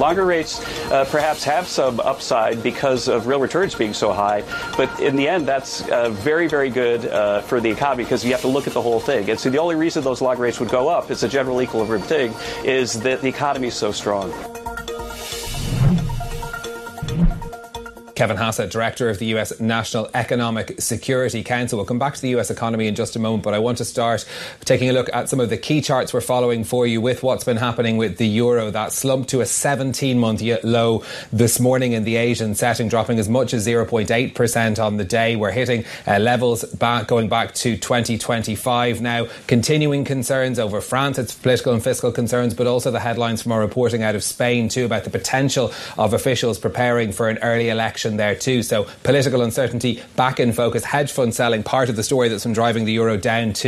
Longer rates perhaps have some upside because of real returns being so high, but in the end, that's very, very good for the economy because you have to look at the whole thing. And so the only reason those long rates would go up, it's a general equilibrium thing, is that the economy is so strong. Kevin Hassett, Director of the US National Economic Security Council. We'll come back to the US economy in just a moment, but I want to start taking a look at some of the key charts we're following for you with what's been happening with the euro. That slumped to a 17-month low this morning in the Asian setting, dropping as much as 0.8% on the day. We're hitting levels going back to 2025 now. Continuing concerns over France, its political and fiscal concerns, but also the headlines from our reporting out of Spain too about the potential of officials preparing for an early election there too. So political uncertainty back in focus. Hedge fund selling, part of the story that's been driving the euro down too.